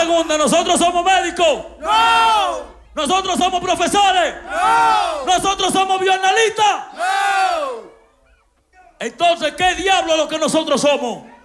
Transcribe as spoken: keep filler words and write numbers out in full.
pregunta, ¿nosotros somos médicos? ¡No! ¿Nosotros somos profesores? ¡No! ¿Nosotros somos bioanalistas? ¡No! Entonces, ¿qué diablo es lo que nosotros somos?